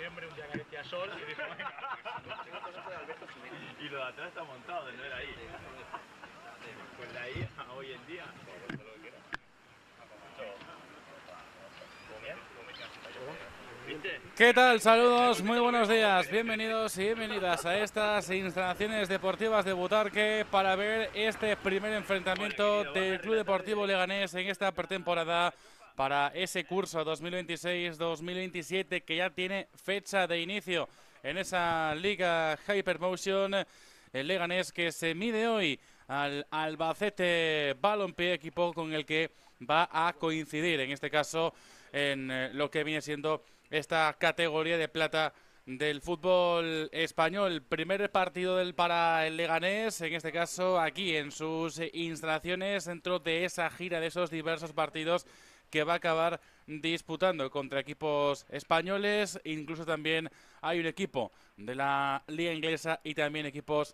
hombre un día que decía sol y dijo, venga. Y lo de atrás está montado, no era ahí. Pues de ahí a hoy en día. ¿Qué tal? Saludos, muy buenos días, bienvenidos y bienvenidas a estas instalaciones deportivas de Butarque para ver este primer enfrentamiento del Club Deportivo Leganés en esta pretemporada para ese curso 2026-2027 que ya tiene fecha de inicio en esa Liga Hypermotion. El Leganés que se mide hoy al Albacete Balompié, equipo con el que va a coincidir en este caso en lo que viene siendo esta categoría de plata del fútbol español. Primer partido para el Leganés, en este caso aquí en sus instalaciones dentro de esa gira de esos diversos partidos que va a acabar disputando contra equipos españoles. Incluso también hay un equipo de la Liga Inglesa y también equipos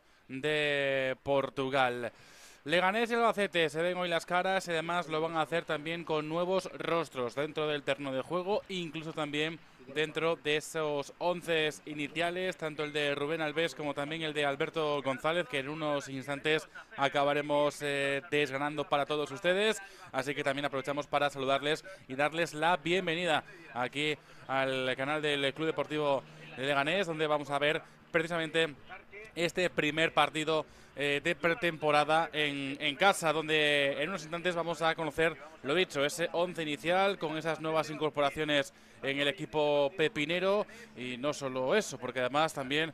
de Portugal. Leganés y Albacete se ven hoy las caras y además lo van a hacer también con nuevos rostros dentro del terreno de juego, incluso también dentro de esos 11 iniciales, tanto el de Rubén Albés como también el de Alberto González, que en unos instantes acabaremos desgranando para todos ustedes. Así que también aprovechamos para saludarles y darles la bienvenida aquí al canal del Club Deportivo Leganés, donde vamos a ver precisamente este primer partido de pretemporada en casa, donde en unos instantes vamos a conocer, lo dicho, ese 11 inicial con esas nuevas incorporaciones en el equipo pepinero. Y no solo eso, porque además también,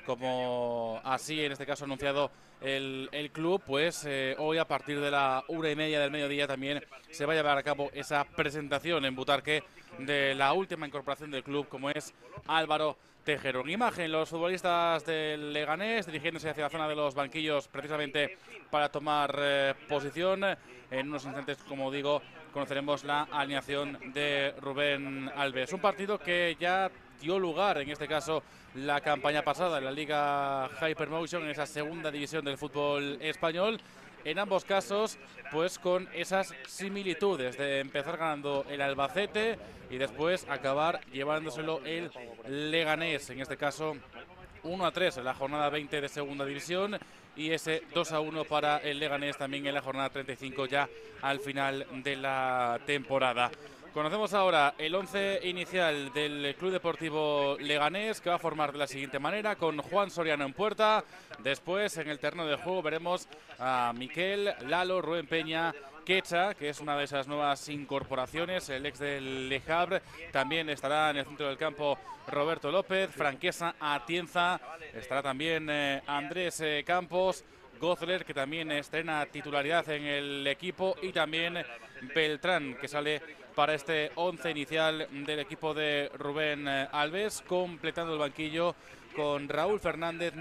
como así en este caso anunciado el club, pues hoy a partir de la 1:30 del mediodía también se va a llevar a cabo esa presentación en Butarque de la última incorporación del club, como es Álvaro Tejero. En imagen, los futbolistas del Leganés dirigiéndose hacia la zona de los banquillos precisamente para tomar posición. En unos instantes, como digo, conoceremos la alineación de Rubén Albés. Un partido que ya dio lugar, en este caso, la campaña pasada en la Liga Hypermotion, en esa segunda división del fútbol español. En ambos casos, pues con esas similitudes de empezar ganando el Albacete y después acabar llevándoselo el Leganés, en este caso 1-3 en la jornada 20 de segunda división y ese 2-1 para el Leganés también en la jornada 35 ya al final de la temporada. Conocemos ahora el 11 inicial del Club Deportivo Leganés, que va a formar de la siguiente manera, con Juan Soriano en puerta. Después, en el terreno de juego, veremos a Miquel, Lalo, Rubén Peña, Quecha, que es una de esas nuevas incorporaciones, el ex del Le Havre. También estará en el centro del campo Roberto López, Franquesa Atienza. Estará también Andrés Campos, Gozler, que también estrena titularidad en el equipo, y también Beltrán, que sale para este 11 inicial del equipo de Rubén Albés, completando el banquillo con Raúl Fernández,